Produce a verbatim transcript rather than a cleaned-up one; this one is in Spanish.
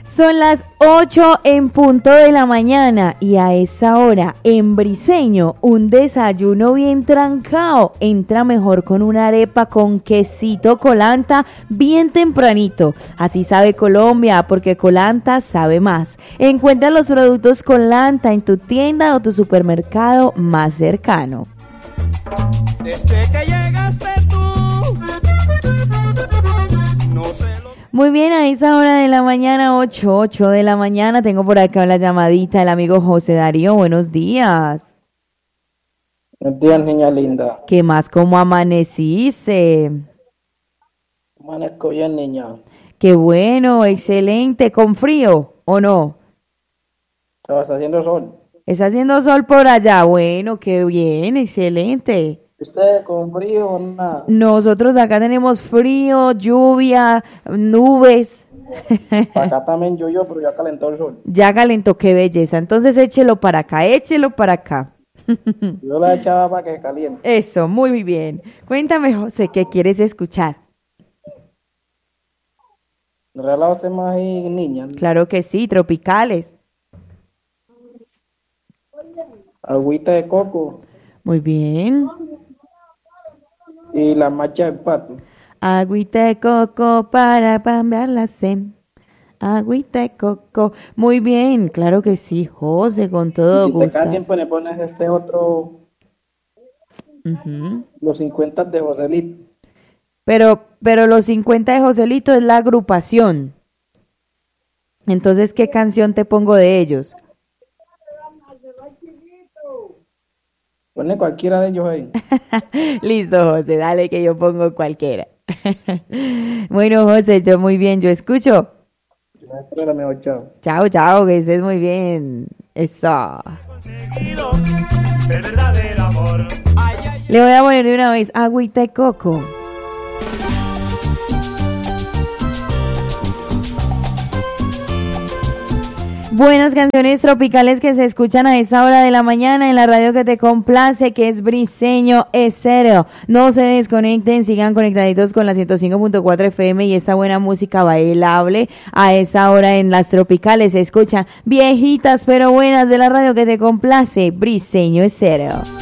Son las ocho en punto de la mañana y a esa hora en Briseño un desayuno bien trancado entra mejor con una arepa con quesito Colanta bien tempranito. Así sabe Colombia porque Colanta sabe más. Encuentra los productos Colanta en tu tienda o tu supermercado más cercano. Desde que llegaste tú, no sé lo... Muy bien, a esa hora de la mañana, ocho, ocho de la mañana, tengo por acá la llamadita del amigo José Darío. Buenos días. Buenos días, niña linda. ¿Qué más? ¿Cómo amaneciste? Amanezco bien, niña. Qué bueno, excelente. ¿Con frío o no? ¿Estabas haciendo sol? ¿Está haciendo sol por allá? Bueno, qué bien, excelente. ¿Usted con frío o nada? Nosotros acá tenemos frío, lluvia, nubes. Acá también llovió, pero ya calentó el sol. Ya calentó, qué belleza. Entonces échelo para acá, échelo para acá. Yo la echaba para que caliente. Eso, muy bien. Cuéntame, José, ¿qué quieres escuchar? ¿Relados temas ahí, niña? Claro que sí, tropicales. Agüita de coco. Muy bien. Y la macha de pato. Agüita de coco para cambiar la sed. Agüita de coco. Muy bien, claro que sí, José, con todo si gusto. Si cada tiempo le pones ese otro, uh-huh. Los cincuenta de Joselito. Pero, pero los cincuenta de Joselito es la agrupación. Entonces, ¿qué canción te pongo de ellos? Pone cualquiera de ellos ahí. Listo, José, dale que yo pongo cualquiera. Bueno, José, yo muy bien, yo escucho. Mejor, chao. Chao, chao, que estés muy bien. Eso. Le voy a poner de una vez agüita de coco. Buenas canciones tropicales que se escuchan a esa hora de la mañana en la radio que te complace, que es Briseño Estéreo. No se desconecten, sigan conectaditos con la ciento cinco punto cuatro F M y esa buena música bailable a esa hora en las tropicales. Se escuchan viejitas pero buenas de la radio que te complace, Briseño Estéreo.